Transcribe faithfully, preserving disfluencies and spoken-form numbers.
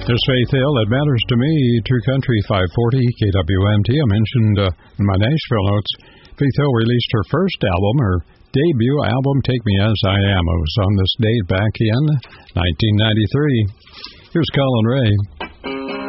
There's Faith Hill. It Matters to Me. True Country five forty K W M T. I mentioned uh, in my Nashville notes, Faith Hill released her first album, her debut album, Take Me As I Am. It was on this date back in nineteen ninety-three. Here's Colin Ray.